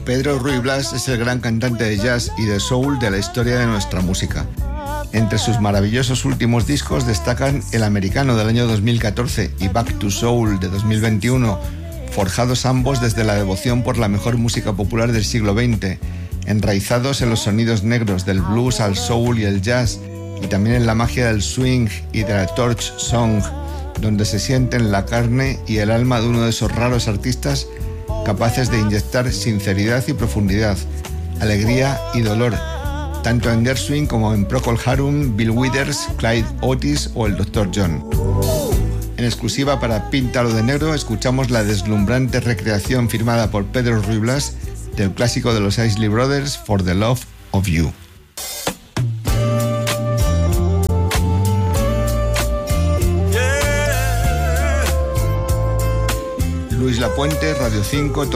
Pedro Ruy Blas es el gran cantante de jazz y de soul de la historia de nuestra música. Entre sus maravillosos últimos discos destacan El Americano del año 2014 y Back to Soul de 2021, forjados ambos desde la devoción por la mejor música popular del siglo XX, enraizados en los sonidos negros del blues al soul y el jazz, y también en la magia del swing y de la torch song, donde se sienten la carne y el alma de uno de esos raros artistas capaces de inyectar sinceridad y profundidad, alegría y dolor, tanto en Gershwin como en Procol Harum, Bill Withers, Clyde Otis o el Dr. John. En exclusiva para Píntalo de Negro escuchamos la deslumbrante recreación firmada por Pedro Ruy Blas del clásico de los Isley Brothers, For the Love of You. Luis Lapuente, Radio 5,